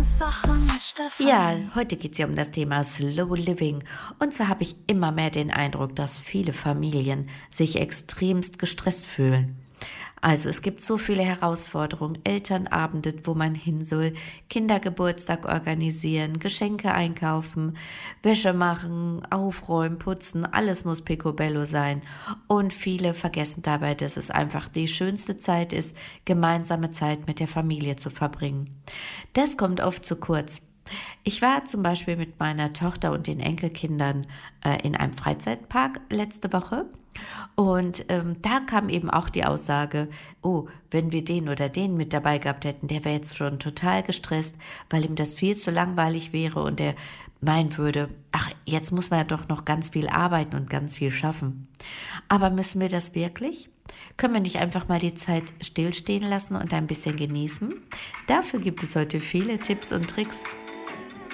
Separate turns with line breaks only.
Herzenssache mit Stefanie.
Ja, heute geht es ja um das Thema Slow Living. Und zwar habe ich immer mehr den Eindruck, dass viele Familien sich extremst gestresst fühlen. Also es gibt so viele Herausforderungen, Elternabende, wo man hin soll, Kindergeburtstag organisieren, Geschenke einkaufen, Wäsche machen, aufräumen, putzen, alles muss picobello sein. Und viele vergessen dabei, dass es einfach die schönste Zeit ist, gemeinsame Zeit mit der Familie zu verbringen. Das kommt oft zu kurz. Ich war zum Beispiel mit meiner Tochter und den Enkelkindern in einem Freizeitpark letzte Woche. Und da kam eben auch die Aussage, oh, wenn wir den oder den mit dabei gehabt hätten, der wäre jetzt schon total gestresst, weil ihm das viel zu langweilig wäre und er meinen würde, ach, jetzt muss man ja doch noch ganz viel arbeiten und ganz viel schaffen. Aber müssen wir das wirklich? Können wir nicht einfach mal die Zeit stillstehen lassen und ein bisschen genießen? Dafür gibt es heute viele Tipps und Tricks.